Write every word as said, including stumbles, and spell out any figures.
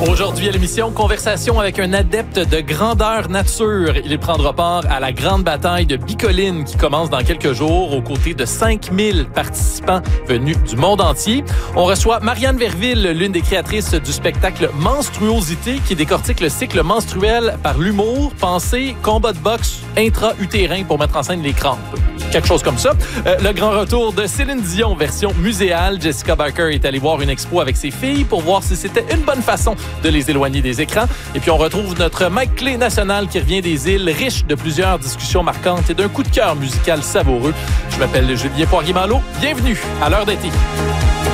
Aujourd'hui à l'émission, conversation avec un adepte de grandeur nature. Il prendra part à la grande bataille de Bicoline qui commence dans quelques jours aux côtés de cinq mille participants venus du monde entier. On reçoit Marianne Verville, l'une des créatrices du spectacle Menstruosité qui décortique le cycle menstruel par l'humour, pensée, combat de boxe intra-utérin pour mettre en scène les crampes. Quelque chose comme ça. Euh, le grand retour de Céline Dion, version muséale. Jessica Barker est allée voir une expo avec ses filles pour voir si c'était une bonne façon de les éloigner des écrans. Et puis on retrouve notre Mike Clé national qui revient des îles, riche de plusieurs discussions marquantes et d'un coup de cœur musical savoureux. Je m'appelle Julien Poirier-Malo. Bienvenue à l'heure d'été.